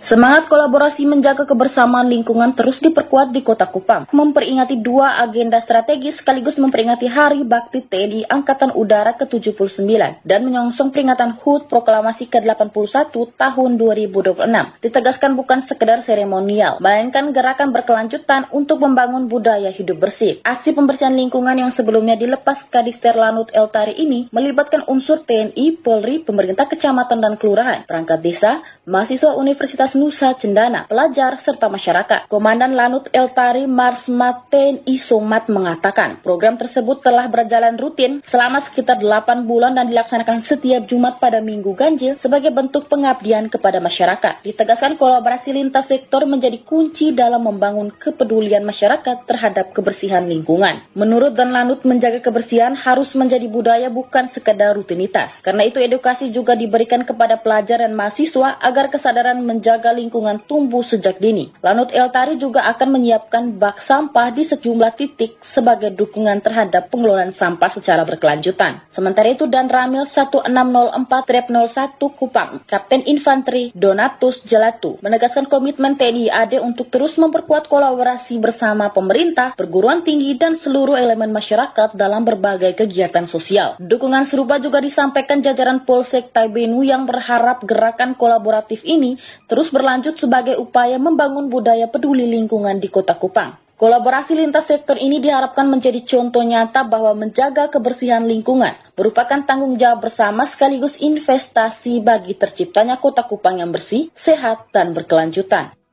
Semangat kolaborasi menjaga kebersamaan lingkungan terus diperkuat di Kota Kupang. Memperingati dua agenda strategis sekaligus memperingati Hari Bakti TNI Angkatan Udara ke-79 dan menyongsong peringatan HUT Proklamasi ke-81 tahun 2026. Ditegaskan bukan sekedar seremonial, melainkan gerakan berkelanjutan untuk membangun budaya hidup bersih. Aksi pembersihan lingkungan yang sebelumnya dilepas Kadister Lanut Eltari ini melibatkan unsur TNI, Polri, pemerintah kecamatan dan kelurahan, perangkat desa, mahasiswa Universitas Nusa Cendana, pelajar, serta masyarakat. Komandan Lanut Eltari Marsmat TNI Somat mengatakan, program tersebut telah berjalan rutin selama sekitar 8 bulan dan dilaksanakan setiap Jumat pada Minggu Ganjil sebagai bentuk pengabdian kepada masyarakat. Ditegaskan kolaborasi lintas sektor menjadi kunci dalam membangun kepedulian masyarakat terhadap kebersihan lingkungan. Menurut Dan Lanut, menjaga kebersihan harus menjadi budaya bukan sekedar rutinitas. Karena itu edukasi juga diberikan kepada pelajar dan mahasiswa agar kesadaran menjaga lingkungan tumbuh sejak dini. Lanut Eltari juga akan menyiapkan bak sampah di sejumlah titik sebagai dukungan terhadap pengelolaan sampah secara berkelanjutan. Sementara itu Dan Ramil 1604-01 Kupang, Kapten Infanteri Donatus Jelatu, menegaskan komitmen TNI AD untuk terus memperkuat kolaborasi bersama pemerintah, perguruan tinggi, dan seluruh elemen masyarakat dalam berbagai kegiatan sosial. Dukungan serupa juga disampaikan jajaran Polsek Taibenu yang berharap gerakan kolaboratif ini terus berlanjut sebagai upaya membangun budaya peduli lingkungan di Kota Kupang. Kolaborasi lintas sektor ini diharapkan menjadi contoh nyata bahwa menjaga kebersihan lingkungan merupakan tanggung jawab bersama sekaligus investasi bagi terciptanya Kota Kupang yang bersih, sehat, dan berkelanjutan.